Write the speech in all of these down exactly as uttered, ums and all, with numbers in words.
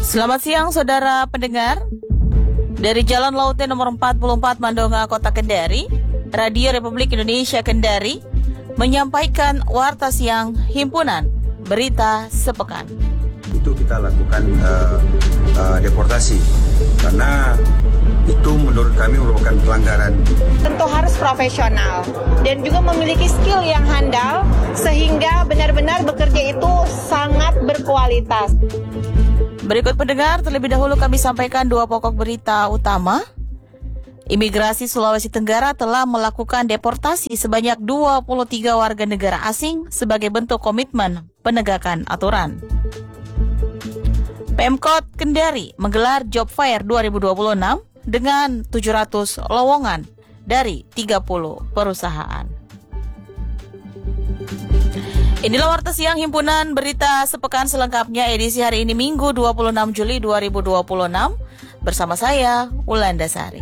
Selamat siang saudara pendengar. Dari Jalan Lautnya nomor empat puluh empat Mandonga, Kota Kendari, Radio Republik Indonesia Kendari menyampaikan warta siang Himpunan Berita Sepekan. Itu kita lakukan uh, uh, deportasi karena itu menurut kami merupakan pelanggaran. Tentu harus profesional dan juga memiliki skill yang handal sehingga benar-benar bekerja itu sangat berkualitas. Berikut pendengar, terlebih dahulu kami sampaikan dua pokok berita utama. Imigrasi Sulawesi Tenggara telah melakukan deportasi sebanyak dua puluh tiga warga negara asing sebagai bentuk komitmen penegakan aturan. Pemkot Kendari menggelar Job Fair dua ribu dua puluh enam dengan tujuh ratus lowongan dari tiga puluh perusahaan. Inilah warta siang Himpunan Berita Sepekan selengkapnya edisi hari ini Minggu dua puluh enam Juli dua ribu dua puluh enam bersama saya Ulanda Sari.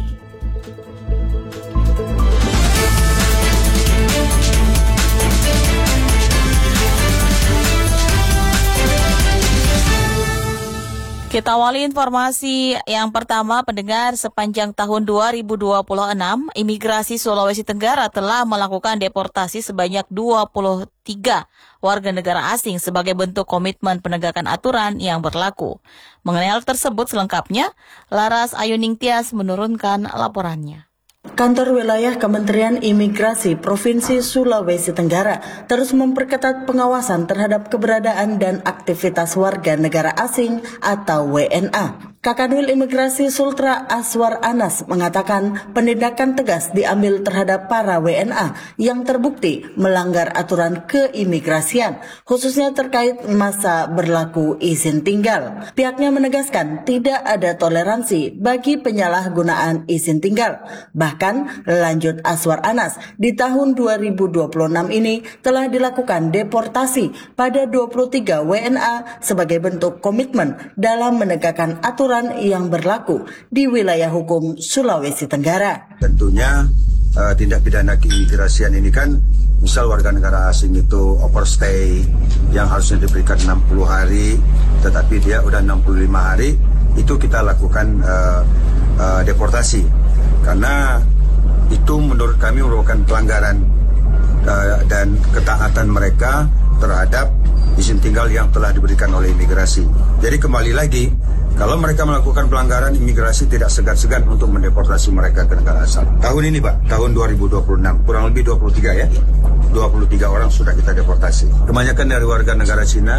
Kita awali informasi yang pertama, pendengar. Sepanjang tahun dua ribu dua puluh enam, Imigrasi Sulawesi Tenggara telah melakukan deportasi sebanyak dua puluh tiga warga negara asing sebagai bentuk komitmen penegakan aturan yang berlaku. Mengenai hal tersebut selengkapnya, Laras Ayuning Tias menurunkan laporannya. Kantor Wilayah Kementerian Imigrasi Provinsi Sulawesi Tenggara terus memperketat pengawasan terhadap keberadaan dan aktivitas warga negara asing atau W N A. Kakanwil Imigrasi Sultra Aswar Anas mengatakan penindakan tegas diambil terhadap para W N A yang terbukti melanggar aturan keimigrasian, khususnya terkait masa berlaku izin tinggal. Pihaknya menegaskan tidak ada toleransi bagi penyalahgunaan izin tinggal. Bahkan, lanjut Aswar Anas, di tahun dua ribu dua puluh enam ini telah dilakukan deportasi pada dua puluh tiga W N A sebagai bentuk komitmen dalam menegakkan aturan yang berlaku di wilayah hukum Sulawesi Tenggara. Tentunya uh, tindak pidana keimigrasian ini kan, misal warga negara asing itu overstay yang harusnya diberikan enam puluh hari, tetapi dia udah enam puluh lima hari, itu kita lakukan uh, uh, deportasi. Karena itu menurut kami merupakan pelanggaran uh, dan ketaatan mereka terhadap izin tinggal yang telah diberikan oleh imigrasi. Jadi kembali lagi, kalau mereka melakukan pelanggaran, imigrasi tidak segan-segan untuk mendeportasi mereka ke negara asal. Tahun ini Pak, tahun dua ribu dua puluh enam, kurang lebih dua puluh tiga ya. dua puluh tiga orang sudah kita deportasi. Kebanyakan dari warga negara Cina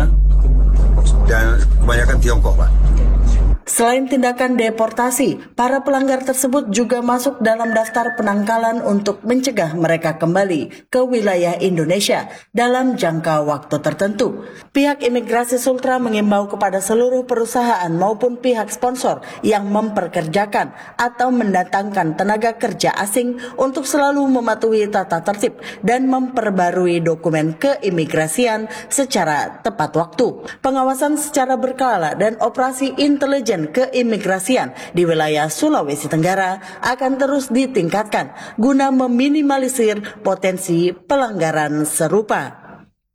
dan kebanyakan Tiongkok Pak. Selain tindakan deportasi, para pelanggar tersebut juga masuk dalam daftar penangkalan untuk mencegah mereka kembali ke wilayah Indonesia dalam jangka waktu tertentu. Pihak Imigrasi Sultra mengimbau kepada seluruh perusahaan maupun pihak sponsor yang memperkerjakan atau mendatangkan tenaga kerja asing untuk selalu mematuhi tata tertib dan memperbarui dokumen keimigrasian secara tepat waktu. Pengawasan secara berkala dan operasi intelijen keimigrasian di wilayah Sulawesi Tenggara akan terus ditingkatkan guna meminimalisir potensi pelanggaran serupa.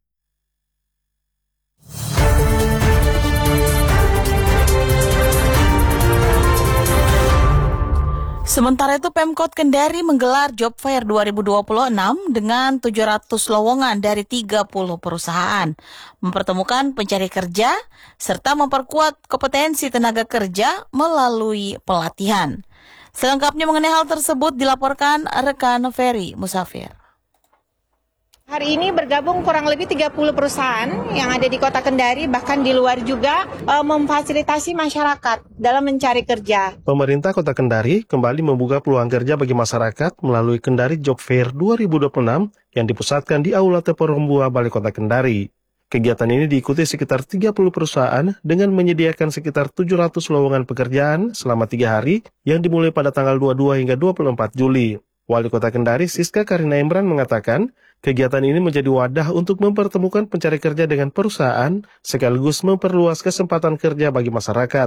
Sementara itu, Pemkot Kendari menggelar Job Fair dua ribu dua puluh enam dengan tujuh ratus lowongan dari tiga puluh perusahaan, mempertemukan pencari kerja, serta memperkuat kompetensi tenaga kerja melalui pelatihan. Selengkapnya mengenai hal tersebut dilaporkan rekan Ferry Musafir. Hari ini bergabung kurang lebih tiga puluh perusahaan yang ada di Kota Kendari, bahkan di luar juga e, memfasilitasi masyarakat dalam mencari kerja. Pemerintah Kota Kendari kembali membuka peluang kerja bagi masyarakat melalui Kendari Job Fair dua ribu dua puluh enam yang dipusatkan di Aula Teporombuah, Balai Kota Kendari. Kegiatan ini diikuti sekitar tiga puluh perusahaan dengan menyediakan sekitar tujuh ratus lowongan pekerjaan selama tiga hari yang dimulai pada tanggal dua puluh dua hingga dua puluh empat Juli. Wali Kota Kendari Siska Karina Imran mengatakan, kegiatan ini menjadi wadah untuk mempertemukan pencari kerja dengan perusahaan sekaligus memperluas kesempatan kerja bagi masyarakat.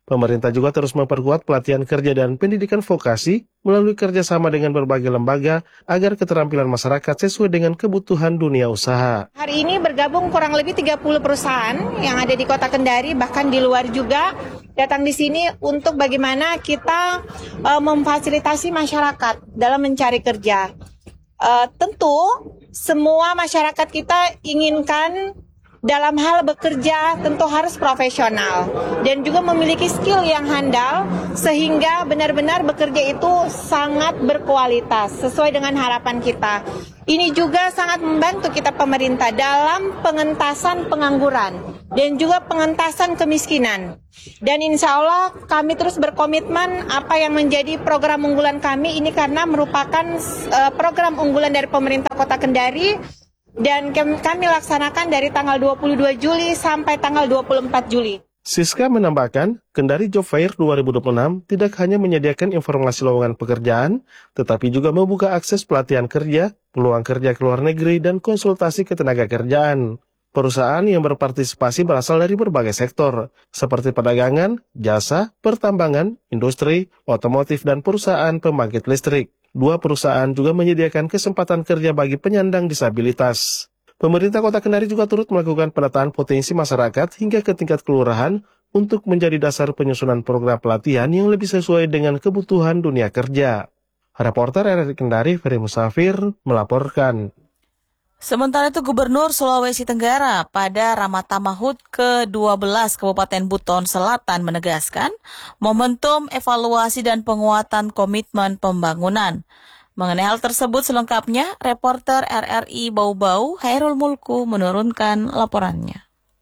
Pemerintah juga terus memperkuat pelatihan kerja dan pendidikan vokasi melalui kerjasama dengan berbagai lembaga agar keterampilan masyarakat sesuai dengan kebutuhan dunia usaha. Hari ini bergabung kurang lebih tiga puluh perusahaan yang ada di Kota Kendari, bahkan di luar juga, datang di sini untuk bagaimana kita uh, memfasilitasi masyarakat dalam mencari kerja. Uh, tentu semua masyarakat kita inginkan dalam hal bekerja tentu harus profesional dan juga memiliki skill yang handal sehingga benar-benar bekerja itu sangat berkualitas sesuai dengan harapan kita. Ini juga sangat membantu kita pemerintah dalam pengentasan pengangguran dan juga pengentasan kemiskinan. Dan insya Allah kami terus berkomitmen apa yang menjadi program unggulan kami ini karena merupakan uh, program unggulan dari pemerintah Kota Kendari. Dan kami laksanakan dari tanggal dua puluh dua Juli sampai tanggal dua puluh empat Juli. Siska menambahkan, Kendari Job Fair dua ribu dua puluh enam tidak hanya menyediakan informasi lowongan pekerjaan, tetapi juga membuka akses pelatihan kerja, peluang kerja ke luar negeri, dan konsultasi ketenaga kerjaan. Perusahaan yang berpartisipasi berasal dari berbagai sektor, seperti perdagangan, jasa, pertambangan, industri, otomotif, dan perusahaan pembangkit listrik. Dua perusahaan juga menyediakan kesempatan kerja bagi penyandang disabilitas. Pemerintah Kota Kendari juga turut melakukan penataan potensi masyarakat hingga ke tingkat kelurahan untuk menjadi dasar penyusunan program pelatihan yang lebih sesuai dengan kebutuhan dunia kerja. Reporter R R I Kendari, Ferry Musafir, melaporkan. Sementara itu Gubernur Sulawesi Tenggara pada Ramata Mahut ke dua belas Kabupaten Buton Selatan menegaskan momentum evaluasi dan penguatan komitmen pembangunan. Mengenai hal tersebut selengkapnya, reporter R R I Bau-Bau Hairul Mulku menurunkan laporannya.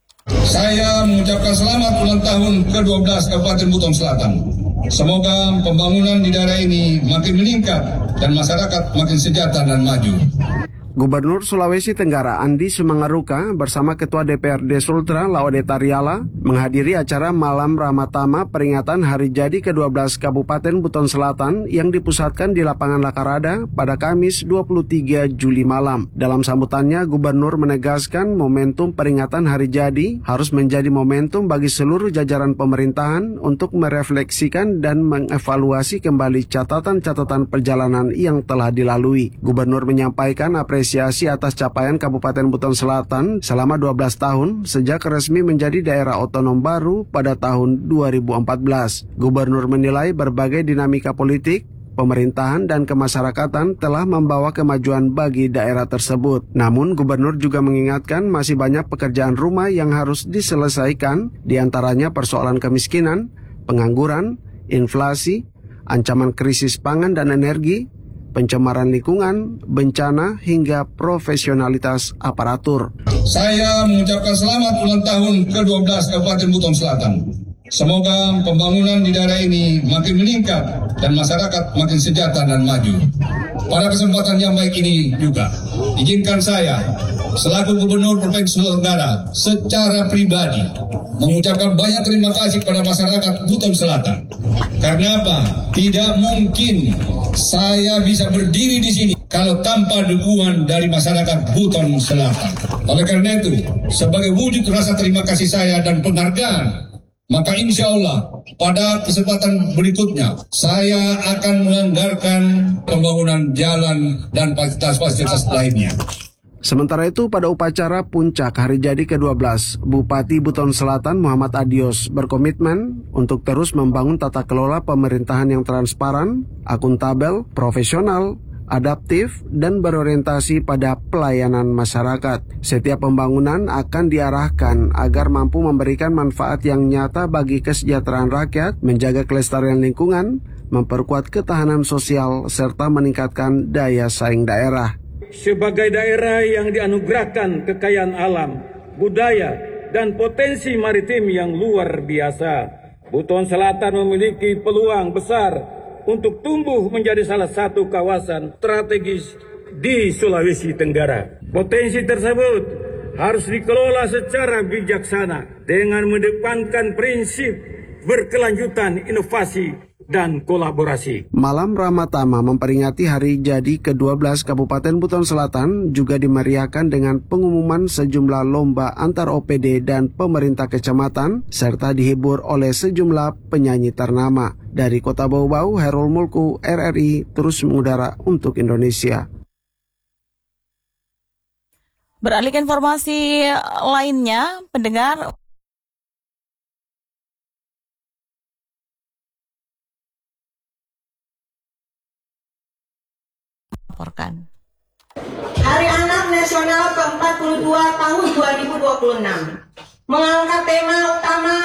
Saya mengucapkan selamat ulang tahun ke dua belas Kabupaten Buton Selatan. Semoga pembangunan di daerah ini makin meningkat dan masyarakat makin sejahtera dan maju. Gubernur Sulawesi Tenggara Andi Sumangaruka bersama Ketua D P R D Sultra Laude Tariala menghadiri acara Malam Ramatama peringatan Hari Jadi ke dua belas Kabupaten Buton Selatan yang dipusatkan di Lapangan Lakarada pada Kamis dua puluh tiga Juli malam. Dalam sambutannya, Gubernur menegaskan momentum peringatan Hari Jadi harus menjadi momentum bagi seluruh jajaran pemerintahan untuk merefleksikan dan mengevaluasi kembali catatan-catatan perjalanan yang telah dilalui. Gubernur menyampaikan apresiasi Apresiasi atas capaian Kabupaten Buton Selatan selama dua belas tahun sejak resmi menjadi daerah otonom baru pada tahun dua ribu empat belas. Gubernur menilai berbagai dinamika politik, pemerintahan dan kemasyarakatan telah membawa kemajuan bagi daerah tersebut. Namun Gubernur juga mengingatkan masih banyak pekerjaan rumah yang harus diselesaikan, diantaranya persoalan kemiskinan, pengangguran, inflasi, ancaman krisis pangan dan energi, pencemaran lingkungan, bencana, hingga profesionalitas aparatur. Saya mengucapkan selamat ulang tahun ke dua belas Kabupaten Buton Selatan. Semoga pembangunan di daerah ini makin meningkat dan masyarakat makin sejahtera dan maju. Pada kesempatan yang baik ini juga, izinkan saya selaku Gubernur Provinsi Sulawesi Tenggara secara pribadi mengucapkan banyak terima kasih kepada masyarakat Buton Selatan. Karena apa? Tidak mungkin saya bisa berdiri di sini kalau tanpa dukungan dari masyarakat Buton Selatan. Oleh karena itu, sebagai wujud rasa terima kasih saya dan penghargaan, maka insya Allah pada kesempatan berikutnya saya akan menganggarkan pembangunan jalan dan fasilitas-fasilitas lainnya. Sementara itu, pada upacara puncak Hari Jadi ke dua belas, Bupati Buton Selatan Muhammad Adios berkomitmen untuk terus membangun tata kelola pemerintahan yang transparan, akuntabel, profesional, adaptif, dan berorientasi pada pelayanan masyarakat. Setiap pembangunan akan diarahkan agar mampu memberikan manfaat yang nyata bagi kesejahteraan rakyat, menjaga kelestarian lingkungan, memperkuat ketahanan sosial, serta meningkatkan daya saing daerah. Sebagai daerah yang dianugerahkan kekayaan alam, budaya, dan potensi maritim yang luar biasa, Buton Selatan memiliki peluang besar untuk tumbuh menjadi salah satu kawasan strategis di Sulawesi Tenggara. Potensi tersebut harus dikelola secara bijaksana dengan mengedepankan prinsip berkelanjutan inovasi dan kolaborasi. Malam Ramatama memperingati hari jadi ke dua belas Kabupaten Buton Selatan juga dimeriahkan dengan pengumuman sejumlah lomba antar O P D dan pemerintah kecamatan serta dihibur oleh sejumlah penyanyi ternama. Dari Kota Bau-Bau, Herul Mulku, R R I terus mengudara untuk Indonesia. Beralih ke informasi lainnya, pendengar melaporkan. Hari Anak Nasional ke empat puluh dua tahun dua ribu dua puluh enam mengangkat tema utama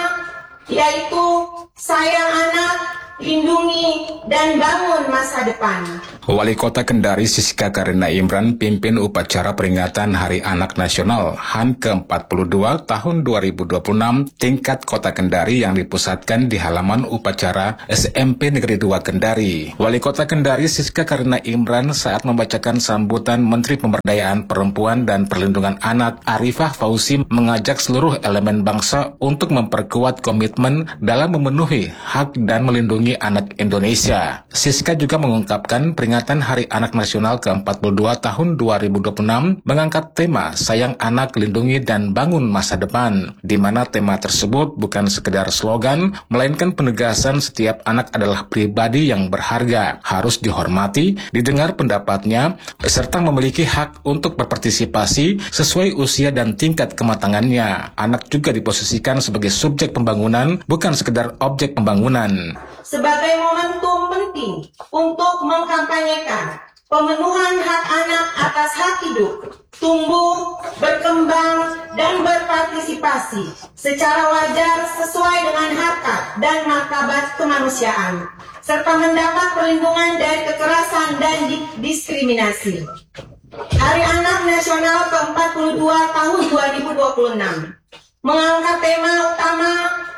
yaitu sayang anak, lindungi, dan bangun masa depan. Wali Kota Kendari Siska Karina Imran pimpin upacara peringatan Hari Anak Nasional H A N ke empat puluh dua tahun dua ribu dua puluh enam tingkat Kota Kendari yang dipusatkan di halaman upacara S M P Negeri dua Kendari. Wali Kota Kendari Siska Karina Imran saat membacakan sambutan Menteri Pemberdayaan Perempuan dan Perlindungan Anak Arifah Fauzi mengajak seluruh elemen bangsa untuk memperkuat komitmen dalam memenuhi hak dan melindungi anak Indonesia. Siska juga mengungkapkan peringatan Hari Anak Nasional ke empat puluh dua tahun dua ribu dua puluh enam mengangkat tema Sayang Anak, Lindungi, dan Bangun Masa Depan, di mana tema tersebut bukan sekedar slogan, melainkan penegasan setiap anak adalah pribadi yang berharga, harus dihormati, didengar pendapatnya, serta memiliki hak untuk berpartisipasi sesuai usia dan tingkat kematangannya. Anak juga diposisikan sebagai subjek pembangunan, bukan sekedar objek pembangunan. Sebagai momentum penting untuk mengkampanyekan pemenuhan hak anak atas hak hidup, tumbuh, berkembang, dan berpartisipasi secara wajar sesuai dengan harkat dan martabat kemanusiaan, serta mendapat perlindungan dari kekerasan dan diskriminasi. Hari Anak Nasional ke empat puluh dua tahun dua ribu dua puluh enam mengangkat tema utama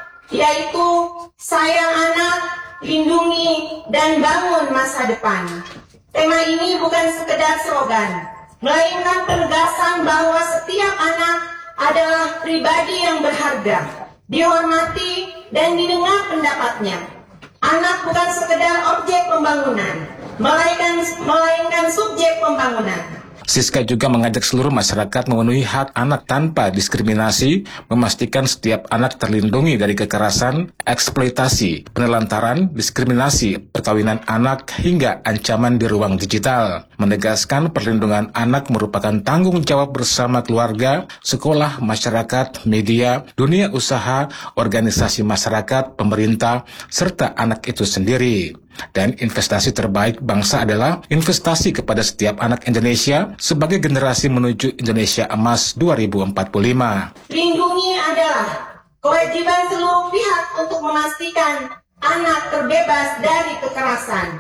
yaitu sayang anak, lindungi, dan bangun masa depan. Tema ini bukan sekedar slogan, melainkan penegasan bahwa setiap anak adalah pribadi yang berharga, dihormati, dan didengar pendapatnya. Anak bukan sekedar objek pembangunan, melainkan, melainkan subjek pembangunan. Siska juga mengajak seluruh masyarakat memenuhi hak anak tanpa diskriminasi, memastikan setiap anak terlindungi dari kekerasan, eksploitasi, penelantaran, diskriminasi, perkawinan anak, hingga ancaman di ruang digital. Menegaskan perlindungan anak merupakan tanggung jawab bersama keluarga, sekolah, masyarakat, media, dunia usaha, organisasi masyarakat, pemerintah, serta anak itu sendiri. Dan investasi terbaik bangsa adalah investasi kepada setiap anak Indonesia sebagai generasi menuju Indonesia Emas dua ribu empat puluh lima. Lindungi adalah kewajiban seluruh pihak untuk memastikan anak terbebas dari kekerasan,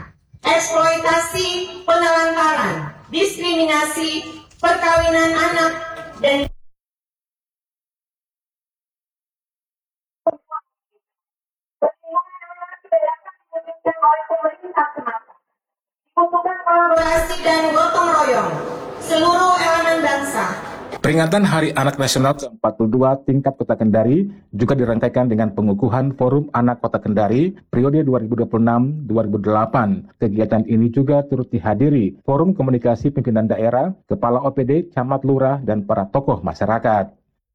eksploitasi, penelantaran, diskriminasi, perkawinan anak, dan oleh pemerintah semata. Dibutuhkan kolaborasi dan gotong royong seluruh elemen bangsa. Peringatan Hari Anak Nasional ke empat puluh dua tingkat Kota Kendari juga dirangkaikan dengan pengukuhan Forum Anak Kota Kendari periode dua ribu dua puluh enam sampai dua ribu delapan. Kegiatan ini juga turut dihadiri Forum Komunikasi Pimpinan Daerah, Kepala O P D, Camat Lurah, dan para tokoh masyarakat.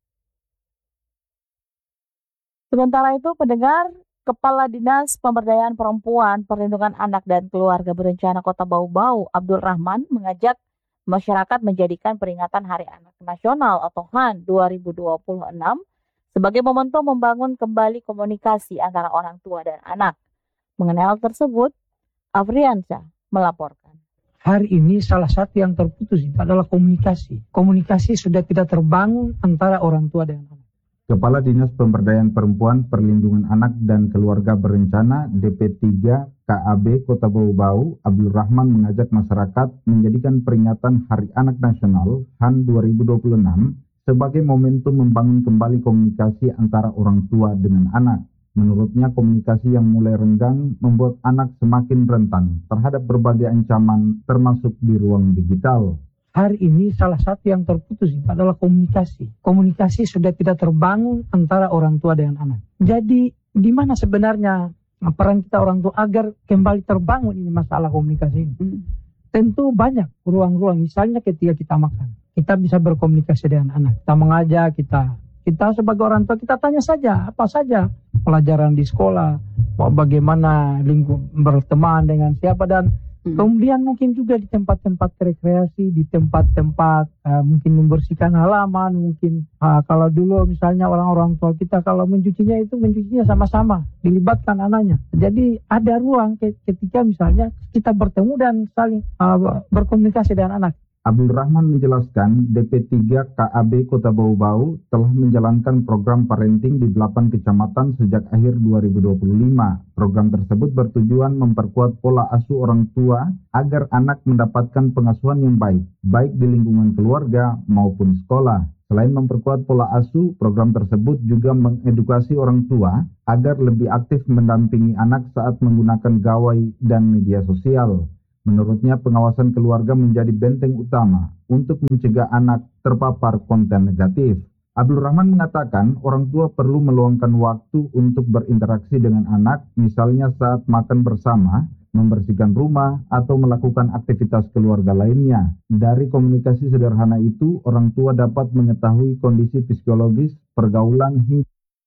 Sementara itu, pendengar, Kepala Dinas Pemberdayaan Perempuan, Perlindungan Anak dan Keluarga Berencana Kota Bau-Bau, Abdul Rahman, mengajak masyarakat menjadikan peringatan Hari Anak Nasional atau H A N dua ribu dua puluh enam sebagai momentum membangun kembali komunikasi antara orang tua dan anak. Mengenai hal tersebut, Afriansyah melaporkan. Hari ini salah satu yang terputus adalah komunikasi. Komunikasi sudah tidak terbangun antara orang tua dan anak. Kepala Dinas Pemberdayaan Perempuan, Perlindungan Anak dan Keluarga Berencana D P tiga K A B Kota Bau-Bau, Abdul Rahman, mengajak masyarakat menjadikan peringatan Hari Anak Nasional H A N dua ribu dua puluh enam sebagai momentum membangun kembali komunikasi antara orang tua dengan anak. Menurutnya, komunikasi yang mulai renggang membuat anak semakin rentan terhadap berbagai ancaman termasuk di ruang digital. Hari ini salah satu yang terputus adalah komunikasi. Komunikasi sudah tidak terbangun antara orang tua dengan anak. Jadi, di mana sebenarnya peran kita orang tua agar kembali terbangun ini masalah komunikasi ini. Hmm. Tentu banyak ruang-ruang, misalnya ketika kita makan, kita bisa berkomunikasi dengan anak, kita mengajak, kita kita sebagai orang tua kita tanya saja apa saja pelajaran di sekolah, bagaimana lingkup berteman dengan siapa, dan hmm. kemudian mungkin juga di tempat-tempat rekreasi, di tempat-tempat uh, mungkin membersihkan halaman, mungkin uh, kalau dulu misalnya orang-orang tua kita kalau mencucinya itu mencucinya sama-sama, dilibatkan anaknya. Jadi ada ruang ketika misalnya kita bertemu dan saling uh, berkomunikasi dengan anak. Abdul Rahman menjelaskan D P tiga K A B Kota Bau-Bau telah menjalankan program parenting di delapan kecamatan sejak akhir dua ribu dua puluh lima. Program tersebut bertujuan memperkuat pola asuh orang tua agar anak mendapatkan pengasuhan yang baik, baik di lingkungan keluarga maupun sekolah. Selain memperkuat pola asuh, program tersebut juga mengedukasi orang tua agar lebih aktif mendampingi anak saat menggunakan gawai dan media sosial. Menurutnya, pengawasan keluarga menjadi benteng utama untuk mencegah anak terpapar konten negatif. Abdul Rahman mengatakan orang tua perlu meluangkan waktu untuk berinteraksi dengan anak, misalnya saat makan bersama, membersihkan rumah, atau melakukan aktivitas keluarga lainnya. Dari komunikasi sederhana itu, orang tua dapat mengetahui kondisi psikologis, pergaulan, hingga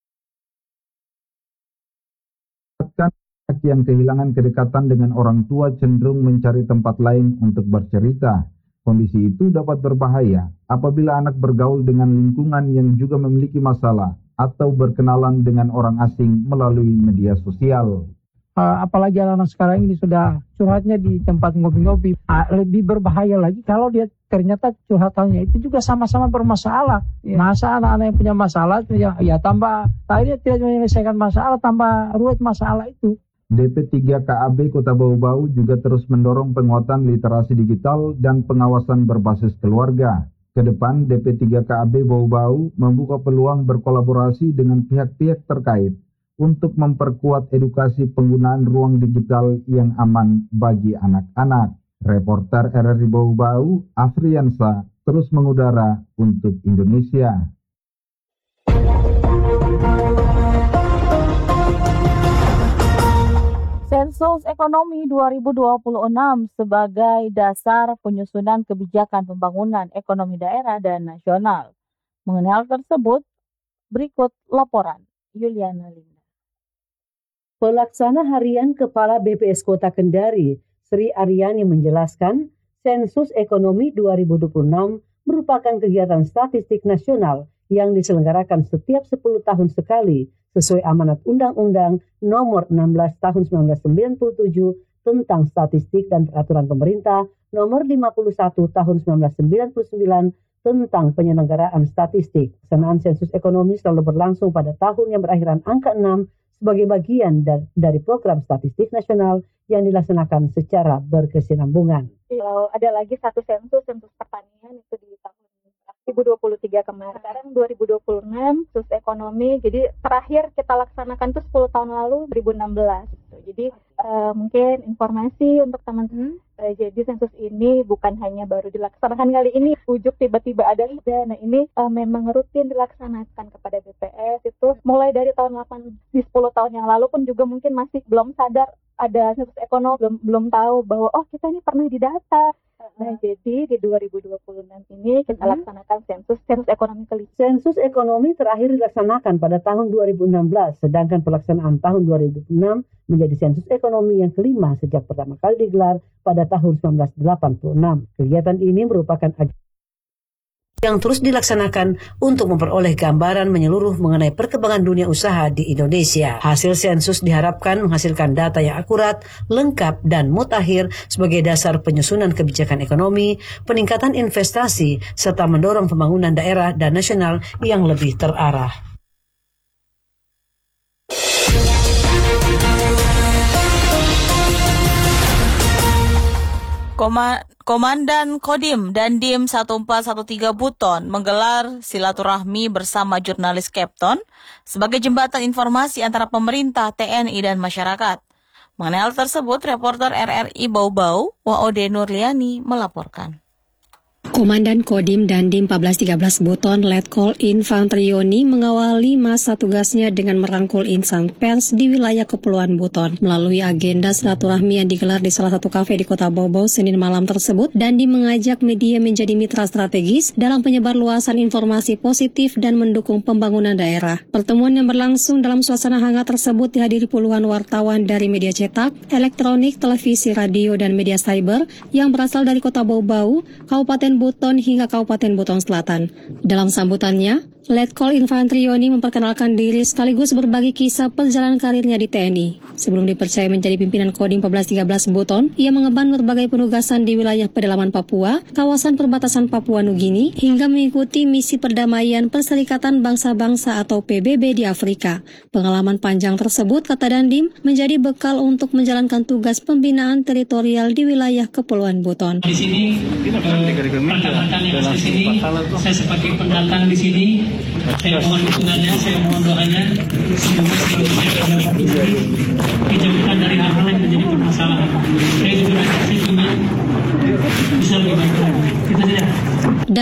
yang kehilangan kedekatan dengan orang tua cenderung mencari tempat lain untuk bercerita. Kondisi itu dapat berbahaya apabila anak bergaul dengan lingkungan yang juga memiliki masalah atau berkenalan dengan orang asing melalui media sosial. Uh, apalagi anak-anak sekarang ini sudah curhatnya di tempat ngopi-ngopi. Uh, lebih berbahaya lagi kalau dia ternyata curhatannya itu juga sama-sama bermasalah. Yeah. Masa anak-anak yang punya masalah ya, ya tambah akhirnya tidak menyelesaikan masalah, tambah ruwet masalah itu. D P tiga K A B Kota Bau-Bau juga terus mendorong penguatan literasi digital dan pengawasan berbasis keluarga. Kedepan, D P tiga K A B Bau-Bau membuka peluang berkolaborasi dengan pihak-pihak terkait untuk memperkuat edukasi penggunaan ruang digital yang aman bagi anak-anak. Reporter R R I Bau-Bau, Afriansa, terus mengudara untuk Indonesia. Sensus Ekonomi dua ribu dua puluh enam sebagai dasar penyusunan kebijakan pembangunan ekonomi daerah dan nasional. Mengenai hal tersebut, berikut laporan Yuliana Linda. Pelaksana Harian Kepala B P S Kota Kendari, Sri Aryani menjelaskan, Sensus Ekonomi dua ribu dua puluh enam merupakan kegiatan statistik nasional yang diselenggarakan setiap sepuluh tahun sekali sesuai amanat Undang-Undang Nomor enam belas Tahun seribu sembilan ratus sembilan puluh tujuh tentang Statistik dan Peraturan Pemerintah Nomor lima puluh satu Tahun seribu sembilan ratus sembilan puluh sembilan tentang penyelenggaraan statistik. Pelaksanaan sensus ekonomi selalu berlangsung pada tahun yang berakhiran angka enam sebagai bagian dari program statistik nasional yang dilaksanakan secara berkesinambungan. Kalau ada lagi satu sensus, sensus pertanian itu di tahun dua ribu dua puluh tiga kemarin. Sekarang dua ribu dua puluh enam, sensus ekonomi. Jadi terakhir kita laksanakan itu sepuluh tahun lalu, dua ribu enam belas. Jadi uh, mungkin informasi untuk teman-teman. Uh, jadi sensus ini bukan hanya baru dilaksanakan kali ini, ujuk tiba-tiba ada. Nah ini uh, memang rutin dilaksanakan kepada B P S itu mulai dari tahun delapan di sepuluh tahun yang lalu pun juga mungkin masih belum sadar ada sensus ekonomi, belum belum tahu bahwa oh kita ini pernah didata. Nah, jadi di dua ribu dua puluh enam ini kita hmm. laksanakan sensus sensus ekonomi kelima. Sensus ekonomi terakhir dilaksanakan pada tahun dua ribu enam belas, sedangkan pelaksanaan tahun dua ribu enam menjadi sensus ekonomi yang kelima sejak pertama kali digelar pada tahun seribu sembilan ratus delapan puluh enam. Kegiatan ini merupakan yang terus dilaksanakan untuk memperoleh gambaran menyeluruh mengenai perkembangan dunia usaha di Indonesia. Hasil sensus diharapkan menghasilkan data yang akurat, lengkap, dan mutakhir sebagai dasar penyusunan kebijakan ekonomi, peningkatan investasi, serta mendorong pembangunan daerah dan nasional yang lebih terarah. Komandan Kodim dan Dim satu empat satu tiga Buton menggelar silaturahmi bersama jurnalis Kepton sebagai jembatan informasi antara pemerintah, T N I, dan masyarakat. Mengenai hal tersebut, reporter R R I Bau-Bau, Waode Nurliani, melaporkan. Komandan Kodim Dandim empat belas tiga belas Buton Letkol Infantrioni mengawali masa tugasnya dengan merangkul insan pers di wilayah Kepulauan Buton. Melalui agenda silaturahmi yang digelar di salah satu kafe di Kota Bau Senin malam tersebut, Dandim mengajak media menjadi mitra strategis dalam penyebar luasan informasi positif dan mendukung pembangunan daerah. Pertemuan yang berlangsung dalam suasana hangat tersebut dihadiri puluhan wartawan dari media cetak, elektronik, televisi, radio, dan media cyber yang berasal dari Kota Bau-Bau, Kabupaten Buton hingga Kabupaten Buton Selatan. Dalam sambutannya, Letkol Infantrioni memperkenalkan diri sekaligus berbagi kisah perjalanan karirnya di T N I. Sebelum dipercaya menjadi pimpinan Kodim empat belas tiga belas Buton, ia mengemban berbagai penugasan di wilayah pedalaman Papua, kawasan perbatasan Papua Nugini, hingga mengikuti misi perdamaian Perserikatan Bangsa-Bangsa atau P B B di Afrika. Pengalaman panjang tersebut, kata Dandim, menjadi bekal untuk menjalankan tugas pembinaan teritorial di wilayah Kepulauan Buton. Di sini, pertama kali di sini, saya sebagai pendatang di sini, saya mohon dukungannya, saya mohon doanya